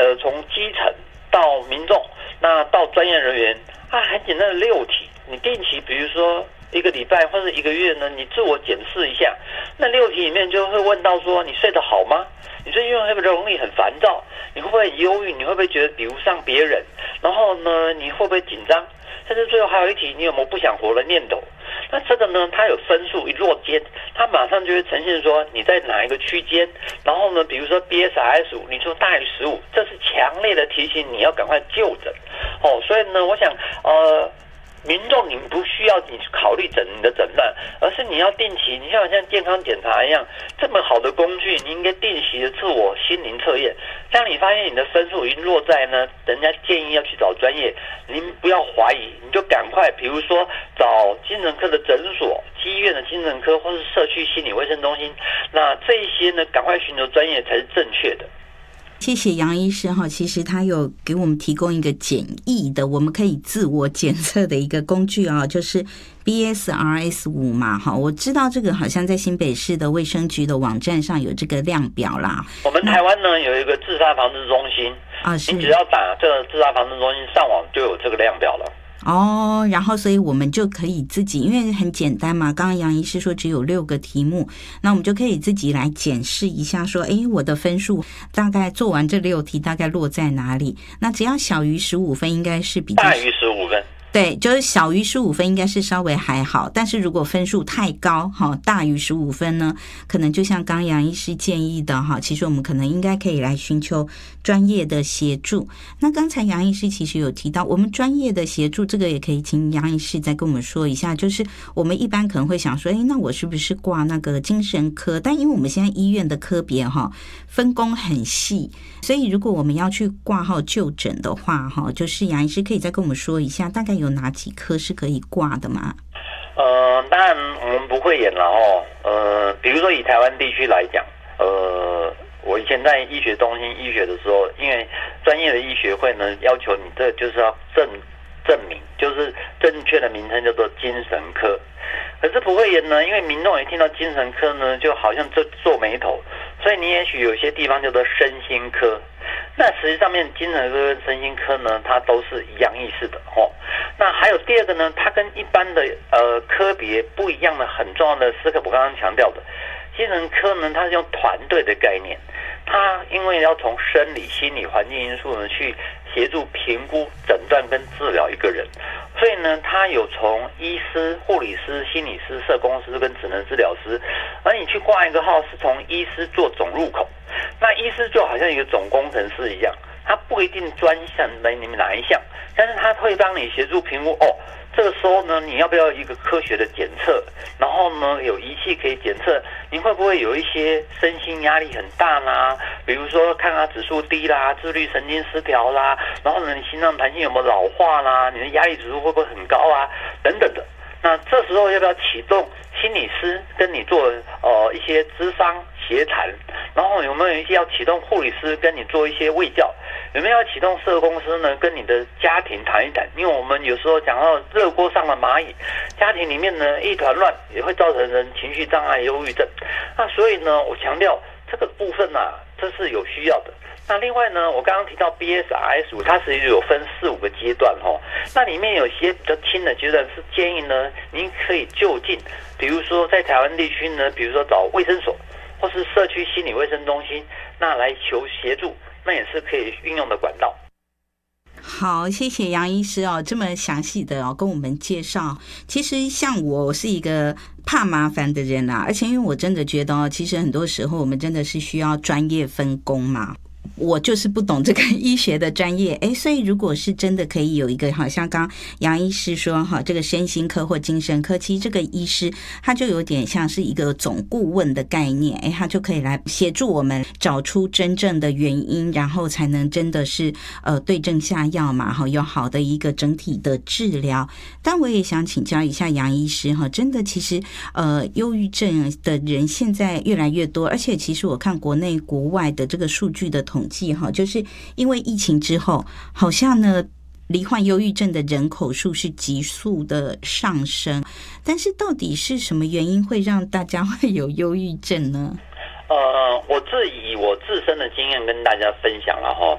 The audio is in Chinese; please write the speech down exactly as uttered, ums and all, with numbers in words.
的从基层到民众，那到专业人员，啊，很简单的六题，你定期比如说一个礼拜或者一个月呢，你自我检视一下，那六题里面就会问到说，你睡得好吗？你最近会不会容易很烦躁？你会不会很忧郁？你会不会觉得比不上别人？然后呢，你会不会紧张？甚至最后还有一题，你有没有不想活的念头？那这个呢，它有分数一落肩，它马上就会呈现说你在哪一个区间。然后呢，比如说 B S R S 五，你说大于十五，这是强烈的提醒你要赶快就诊哦。所以呢，我想呃。民众，你不需要你考虑诊你的诊断，而是你要定期，你像像健康检查一样，这么好的工具，你应该定期的自我心灵测验。当你发现你的分数已经落在呢，人家建议要去找专业，您不要怀疑，你就赶快，比如说找精神科的诊所、医院的精神科，或是社区心理卫生中心。那这一些呢，赶快寻求专业才是正确的。 谢谢杨医师哈，其实他有给我们提供一个简易的，我们可以自我检测的一个工具啊，就是 B S R S 五 嘛哈。我知道这个好像在新北市的卫生局的网站上有这个量表啦。 我们台湾呢有一个自杀防治中心啊，你只要打这个自杀防治中心上网就有这个量表了。 哦，然后所以我们就可以自己，因为很简单嘛，刚刚杨医师说只有六个题目，那我们就可以自己来检视一下说，诶，我的分数大概做完这六题大概落在哪里，那只要小于十五分应该是比较大于十五分， 对，就是小于十五分应该是稍微还好，但是如果分数太高，大于十五分呢，可能就像刚杨医师建议的，其实我们可能应该可以来寻求专业的协助。那刚才杨医师其实有提到，我们专业的协助，这个也可以请杨医师再跟我们说一下，就是我们一般可能会想说，诶，那我是不是挂那个精神科？但因为我们现在医院的科别分工很细，所以如果我们要去挂号就诊的话，就是杨医师可以再跟我们说一下，大概有哪几科是可以挂的吗？ 呃，当然我们不会演了哦。呃，比如说以台湾地区来讲，呃，我以前在医学中心医学的时候，因为专业的医学会呢要求你这就是要证证明，就是正确的名称叫做精神科。可是不会演呢，因为民众一听到精神科呢，就好像就皱眉头，所以你也许有些地方叫做身心科。那实际上面精神科跟身心科呢，它都是一样意思的哦。那还有第二个呢，它跟一般的呃科别不一样的很重要的是，我刚刚强调的，精神科呢，它是用团队的概念，它因为要从生理、心理、环境因素呢去协助评估、诊断跟治疗一个人，所以呢，它有从医师、护理师、心理师、社工师跟职能治疗师，而你去挂一个号是从医师做总入口。那医师就好像一个总工程师一样，他不一定专项在你们哪一项，但是他会帮你协助评估哦。这个时候呢，你要不要一个科学的检测？然后呢，有仪器可以检测你会不会有一些身心压力很大啦，比如说看他指数低啦，自律神经失调啦，然后呢，你心脏弹性有没有老化啦，你的压力指数会不会很高啊，等等的。那这时候要不要启动心理师跟你做呃一些咨商协谈？然后有没有一些要启动护理师跟你做一些卫教？有没有要启动社工师呢？跟你的家庭谈一谈？因为我们有时候讲到热锅上的蚂蚁，家庭里面呢一团乱，也会造成人情绪障碍、忧郁症。那所以呢，我强调这个部分啊，这是有需要的。那另外呢，我刚刚提到 B S R S 五， 它实际有分四五个阶段哦。那里面有些比较轻的阶段是建议呢，您可以就近，比如说在台湾地区呢，比如说找卫生所或是社区心理卫生中心，那来求协助，那也是可以运用的管道。 好，谢谢杨医师哦，这么详细的哦跟我们介绍。其实像我，我是一个怕麻烦的人啦，而且因为我真的觉得哦，其实很多时候我们真的是需要专业分工嘛。我就是不懂这个医学的专业，诶，所以如果是真的可以有一个，好像刚杨医师说哈，这个身心科或精神科，其实这个医师他就有点像是一个总顾问的概念，诶，他就可以来协助我们找出真正的原因，然后才能真的是呃对症下药嘛，哈，有好的一个整体的治疗。但我也想请教一下杨医师哈，真的其实呃忧郁症的人现在越来越多，而且其实我看国内国外的这个数据的统计哈，就是因为疫情之后，好像呢罹患忧郁症的人口数是急速的上升，但是到底是什么原因会让大家会有忧郁症呢？ 呃，我自以我自身的经验跟大家分享了哈。